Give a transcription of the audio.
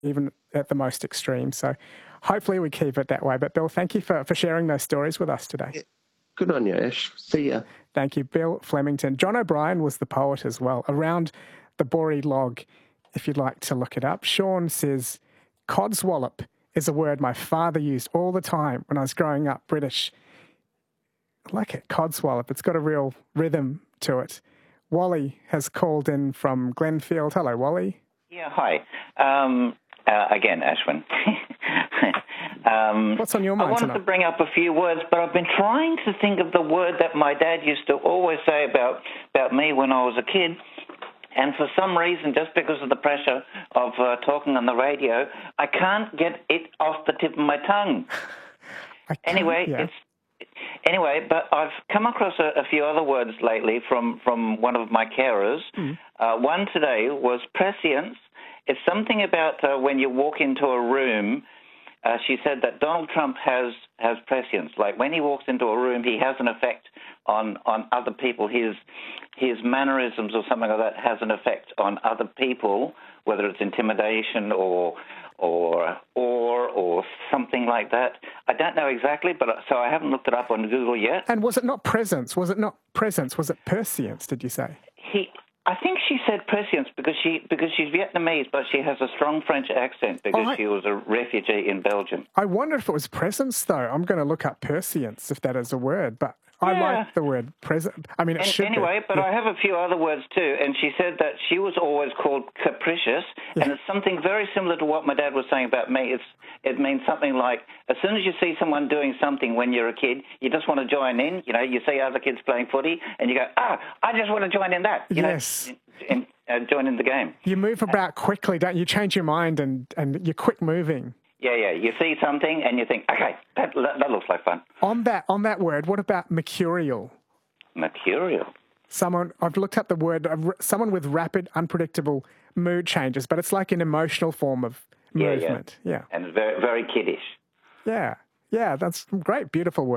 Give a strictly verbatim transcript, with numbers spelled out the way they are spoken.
even at the most extreme. So hopefully we keep it that way. But Bill, thank you for, for sharing those stories with us today. Yeah. Good on you, Ash. See ya. Thank you, Bill Flemington. John O'Brien was the poet as well. Around the Boree log, if you'd like to look it up. Sean says, codswallop is a word my father used all the time when I was growing up, British. I like it, codswallop. It's got a real rhythm to it. Wally has called in from Glenfield. Hello, Wally. Yeah, hi. Um, uh, again, Ashwin. um, What's on your mind I wanted tonight? to bring up a few words, but I've been trying to think of the word that my dad used to always say about, about me when I was a kid. And for some reason, just because of the pressure of uh, talking on the radio, I can't get it off the tip of my tongue. Anyway, yeah. it's Anyway, but I've come across a, a few other words lately from, from one of my carers. Mm. Uh, one today was prescience. It's something about uh, when you walk into a room, uh, she said that Donald Trump has, has prescience. Like when he walks into a room, he has an effect on, on other people. His, his mannerisms or something like that has an effect on other people, whether it's intimidation or... or or or something like that. I don't know exactly, but so I haven't looked it up on Google yet. And was it not presence? Was it not presence? Was it prescience, did you say? He, I think she said prescience because she because she's Vietnamese, but she has a strong French accent because oh, I, she was a refugee in Belgium. I wonder if it was presence, though. I'm going to look up prescience, if that is a word, but I yeah. like the word present. I mean, it and, should Anyway, be. but yeah. I have a few other words too, and she said that she was always called capricious, yeah. and it's something very similar to what my dad was saying about me. It's It means something like, as soon as you see someone doing something when you're a kid, you just want to join in. You know, you see other kids playing footy, and you go, ah, I just want to join in that. You yes. know, and, and, uh, join in the game. You move about quickly, don't you? You change your mind, and, and you're quick moving. Yeah, yeah. You see something, and you think, okay, that, that looks like fun. On that, on that word, what about mercurial? Mercurial. Someone, I've looked up the word, someone with rapid, unpredictable mood changes, but it's like an emotional form of movement. Yeah, yeah. yeah. And very, very kiddish. Yeah, yeah, that's great, beautiful word.